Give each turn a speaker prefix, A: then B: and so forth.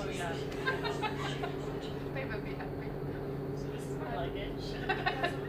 A: Oh yeah.
B: They would be happy.
A: So this is my luggage.